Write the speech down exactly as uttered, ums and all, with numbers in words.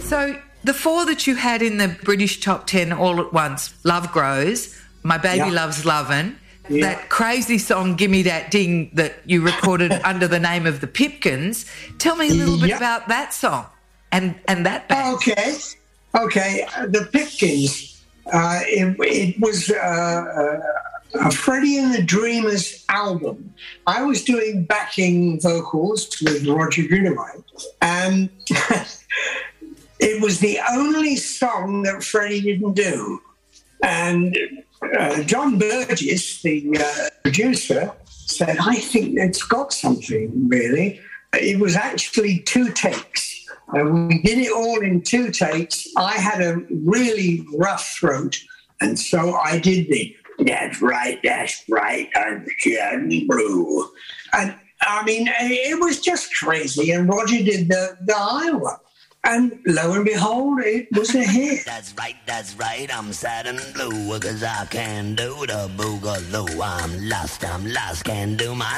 So the four that you had in the British top ten all at once, Love Grows, My Baby Yeah. Loves Lovin', Yeah. that crazy song Gimme That Ding that you recorded under the name of the Pipkins. Tell me a little bit Yeah. about that song and, and that band. Okay, okay. uh, The Pipkins. Uh, it, it was uh, a Freddie and the Dreamers album. I was doing backing vocals with Roger Goodaway, and it was the only song that Freddie didn't do. And uh, John Burgess, the uh, producer, said, I think it's got something, really. It was actually two takes. Uh, we did it all in two takes. I had a really rough throat, and so I did the, that's right, that's right, I'm Jan Blue. And, I mean, it was just crazy, and Roger did the, the Iowa. And lo and behold, it was a hit. That's right, that's right, I'm sad and blue, cause I can't do the boogaloo. I'm lost, I'm lost, can't do my